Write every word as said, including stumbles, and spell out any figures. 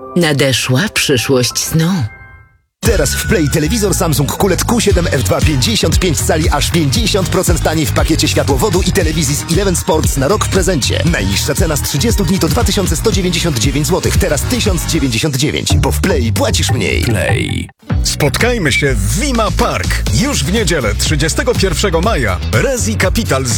Nadeszła przyszłość snu. Teraz w Play telewizor Samsung Q L E D Q siedem F dwa pięćdziesiąt pięć cali aż pięćdziesiąt procent taniej w pakiecie światłowodu i telewizji z Eleven Sports na rok w prezencie. Najniższa cena z trzydziestu dni to dwa tysiące sto dziewięćdziesiąt dziewięć złotych, teraz tysiąc dziewięćdziesiąt dziewięć, bo w Play płacisz mniej. Play. Spotkajmy się w Vima Park. Już w niedzielę, trzydziestego pierwszego maja, Resi Capital